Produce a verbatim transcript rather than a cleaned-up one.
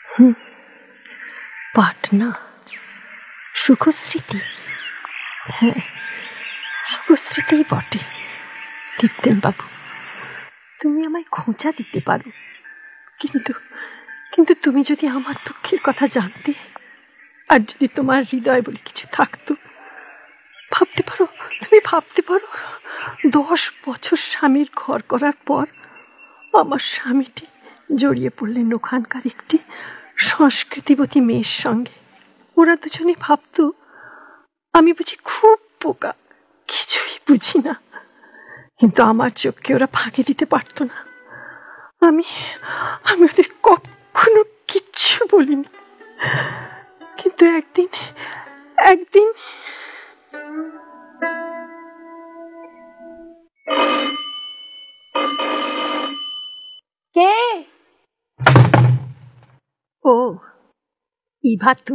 হুম, পাটনা, সুখস্মৃতি। হ্যাঁ, সুখস্মৃতিই বটে। দীপ্তেন বাবু, তুমি আমায় খোঁচা দিতে পারো, কিন্তু কিন্তু তুমি যদি আমার দুঃখের কথা জানতে, আর যদি তোমার হৃদয় বলে কিছু থাকতো, ভাবতে পারো, তুমি ভাবতে পারো, দশ বছর স্বামীর ঘর করার পর আমার স্বামীটি জড়িয়ে পড়লেন ওখানকার একটি সংস্কৃতিবতী মেয়ের সঙ্গে। ওরা দুজনে ভাবতো আমি বুঝি খুব বোকা, কিছুই বুঝি না, কিন্তু আমার চোখকে ওরা ফাঁকি দিতে পারতো না। আমি আমি ওদের কখনো কিচ্ছু বলিনি, কিন্তু একদিন একদিন কে? ও ইভা।